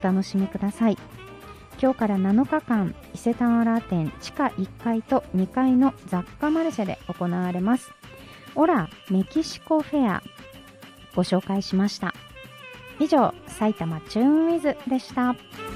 お楽しみください。今日から7日間、伊勢丹原店地下1階と2階の雑貨マルシェで行われます。オラメキシコフェア、ご紹介しました。以上、埼玉チューンウィズでした。